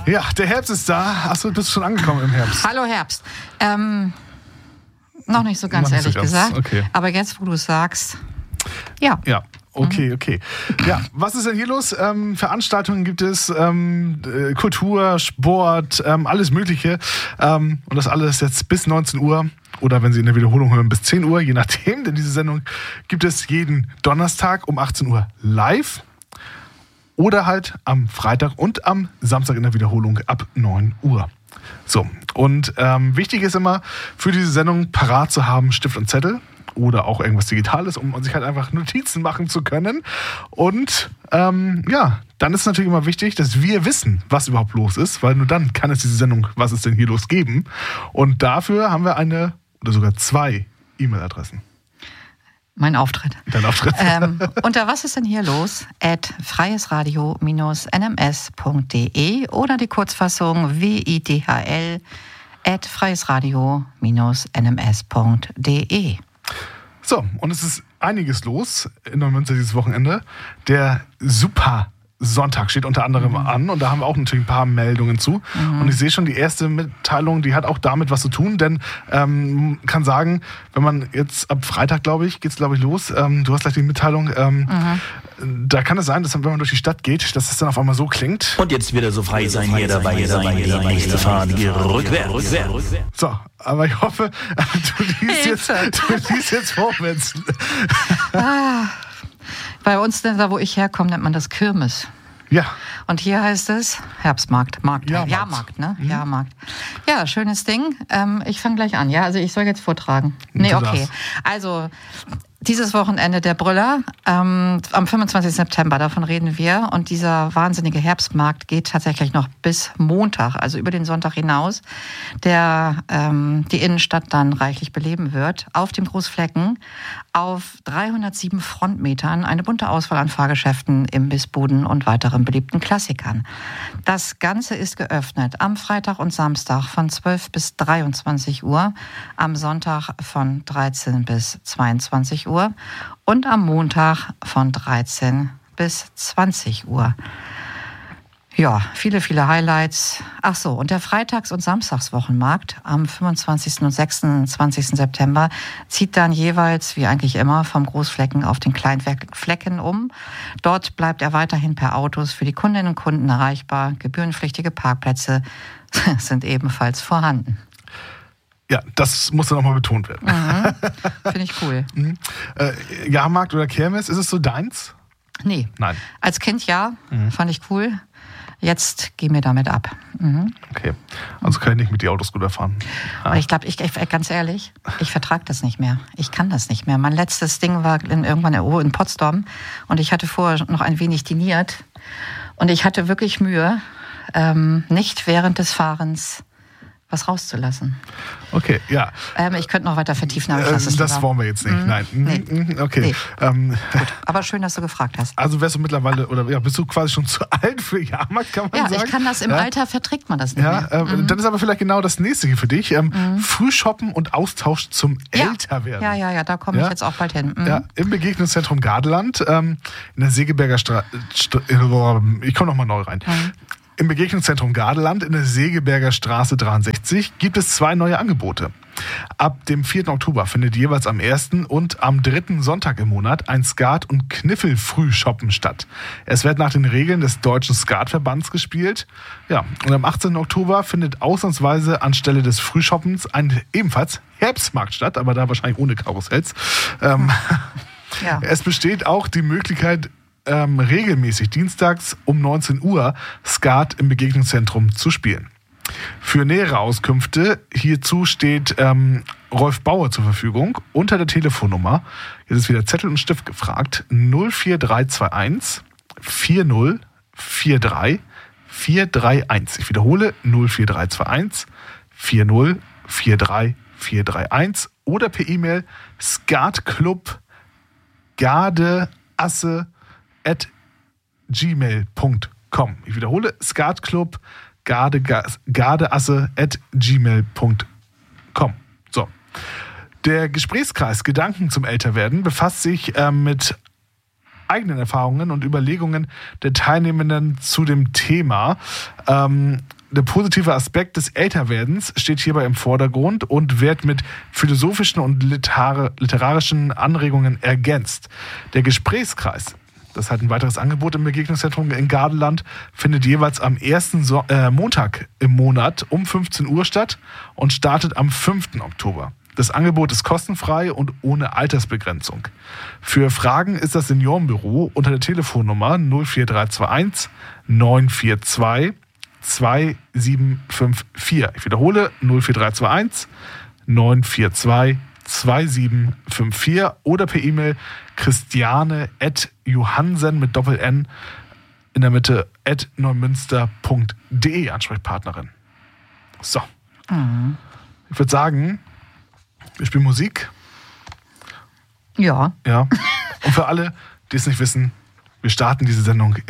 Ja, der Herbst ist da. Achso, du bist schon angekommen im Herbst. Hallo Herbst. Noch nicht so ganz, ehrlich gesagt. Okay. Aber jetzt, wo du es sagst, ja. Ja. Okay. Ja, was ist denn hier los? Veranstaltungen gibt es, Kultur, Sport, alles Mögliche. Und das alles jetzt bis 19 Uhr oder wenn Sie in der Wiederholung hören, bis 10 Uhr, je nachdem. Denn diese Sendung gibt es jeden Donnerstag um 18 Uhr live oder halt am Freitag und am Samstag in der Wiederholung ab 9 Uhr. So, und wichtig ist immer, für diese Sendung parat zu haben Stift und Zettel. Oder auch irgendwas Digitales, um sich halt einfach Notizen machen zu können. Und dann ist es natürlich immer wichtig, dass wir wissen, was überhaupt los ist, weil nur dann kann es diese Sendung "Was ist denn hier los" geben. Und dafür haben wir eine oder sogar 2 E-Mail-Adressen. Mein Auftritt. Dein Auftritt. Unter "Was ist denn hier los" @freiesradio-nms.de oder die Kurzfassung WIDHL @freiesradio-nms.de. So, und es ist einiges los in Neumünster dieses Wochenende. Der Super Sonntag steht unter anderem an und da haben wir auch natürlich ein paar Meldungen zu. Und ich sehe schon die erste Mitteilung, die hat auch damit was zu tun, denn kann sagen, wenn man jetzt ab Freitag, geht's los, du hast gleich die Mitteilung, da kann es sein, dass wenn man durch die Stadt geht, dass es dann auf einmal so klingt. Und jetzt wieder so frei sein, hier dabei sein, die nächste Fahrt hier rückwärts. So, aber ich hoffe, du liest jetzt vorwärts. Bei uns, da wo ich herkomme, nennt man das Kirmes. Ja. Und hier heißt es Herbstmarkt. Jahrmarkt, ne? Jahrmarkt. Ja, schönes Ding. Ich fange gleich an. Ja, also ich soll jetzt vortragen. Nee, okay. Also dieses Wochenende der Brüller am 25. September, davon reden wir. Und dieser wahnsinnige Herbstmarkt geht tatsächlich noch bis Montag, also über den Sonntag hinaus, der die Innenstadt dann reichlich beleben wird. Auf dem Großflecken auf 307 Frontmetern eine bunte Auswahl an Fahrgeschäften, Imbissbuden und weiteren beliebten Klassikern. Das Ganze ist geöffnet am Freitag und Samstag von 12 bis 23 Uhr, am Sonntag von 13 bis 22 Uhr und am Montag von 13 bis 20 Uhr. Ja, viele Highlights. Ach so, und der Freitags- und Samstagswochenmarkt am 25. und 26. September zieht dann jeweils, wie eigentlich immer, vom Großflecken auf den Kleinflecken um. Dort bleibt er weiterhin per Autos für die Kundinnen und Kunden erreichbar. Gebührenpflichtige Parkplätze sind ebenfalls vorhanden. Ja, das muss dann nochmal betont werden. Finde ich cool. Jahrmarkt oder Kirmes, ist es so deins? Nee. Nein. Als Kind ja, fand ich cool. Jetzt geh mir damit ab. Okay, also kann ich nicht mit die Autoscooter fahren. Aber ich glaube, ganz ehrlich, ich vertrage das nicht mehr. Ich kann das nicht mehr. Mein letztes Ding war irgendwann in Potsdam und ich hatte vorher noch ein wenig diniert und ich hatte wirklich Mühe, nicht während des Fahrens was rauszulassen. Okay, ja. Ich könnte noch weiter vertiefen, aber ich lasse es das lieber. wollen wir jetzt nicht. Nein. Nee. Okay. Nee. Gut. Aber schön, dass du gefragt hast. Also wärst du mittlerweile, bist du quasi schon zu alt für Jahrmarkt, kann man sagen? Ja, ich kann das im Alter, verträgt man das nicht mehr. Dann ist aber vielleicht genau das Nächste hier für dich. Frühshoppen und Austausch zum Älterwerden. Ja, da komme ich jetzt auch bald hin. Ja, im Begegnungszentrum Gardeland, in der Segeberger Straße, ich komme nochmal neu rein. Im Begegnungszentrum Gardeland in der Segeberger Straße 63 gibt es 2 neue Angebote. Ab dem 4. Oktober findet jeweils am 1. und am 3. Sonntag im Monat ein Skat- und Kniffel-Frühshoppen statt. Es wird nach den Regeln des Deutschen Skatverbands gespielt. Ja, und am 18. Oktober findet ausnahmsweise anstelle des Frühshoppens ein ebenfalls Herbstmarkt statt, aber da wahrscheinlich ohne Karussells. Es besteht auch die Möglichkeit, regelmäßig dienstags um 19 Uhr Skat im Begegnungszentrum zu spielen. Für nähere Auskünfte hierzu steht Rolf Bauer zur Verfügung unter der Telefonnummer, jetzt ist wieder Zettel und Stift gefragt, 04321 4043 431. Ich wiederhole, 04321 4043 431 oder per E-Mail skatclub.gardeasse@gmail.com. Ich wiederhole, skatclub.gardeasse@gmail.com. So. Der Gesprächskreis Gedanken zum Älterwerden befasst sich mit eigenen Erfahrungen und Überlegungen der Teilnehmenden zu dem Thema. der positive Aspekt des Älterwerdens steht hierbei im Vordergrund und wird mit philosophischen und literarischen Anregungen ergänzt. Der Gesprächskreis, das ist halt ein weiteres Angebot im Begegnungszentrum in Gardeland, findet jeweils am ersten Montag im Monat um 15 Uhr statt und startet am 5. Oktober. Das Angebot ist kostenfrei und ohne Altersbegrenzung. Für Fragen ist das Seniorenbüro unter der Telefonnummer 04321 942 2754. Ich wiederhole 04321 942 2754 oder per E-Mail christiane@johansen mit Doppel-N in der Mitte @neumünster.de Ansprechpartnerin. So. Ich würde sagen, wir spielen Musik. Ja. Ja. Und für alle, die es nicht wissen, wir starten diese Sendung